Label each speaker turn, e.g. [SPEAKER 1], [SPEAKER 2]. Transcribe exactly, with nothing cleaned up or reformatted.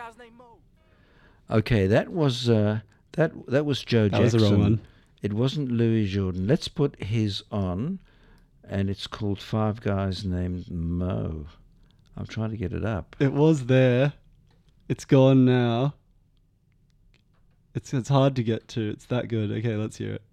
[SPEAKER 1] Okay, that was uh, that that was Joe
[SPEAKER 2] That was
[SPEAKER 1] Jackson.
[SPEAKER 2] the wrong one.
[SPEAKER 1] It wasn't Louis Jordan. Let's put his on, and it's called Five Guys Named Mo. I'm trying to get it up.
[SPEAKER 2] It was there. It's gone now. It's it's hard to get to. It's that good. Okay, let's hear it.